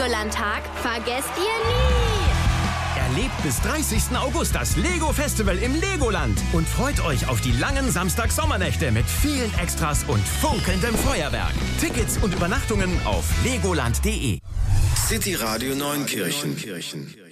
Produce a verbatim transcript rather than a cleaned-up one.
Legoland-Tag vergesst ihr nie. Erlebt bis dreißigsten August das Lego-Festival im Legoland und freut euch auf die langen Samstag-Sommernächte mit vielen Extras und funkelndem Feuerwerk. Tickets und Übernachtungen auf legoland punkt de. City Radio Neunkirchen.